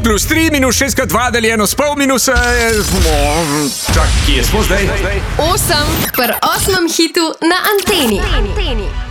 plus 3 minus 6 krat 2 deljeno s pol minus... Čak, kje smo zdaj? 8 pri 8. hitu na Anteni.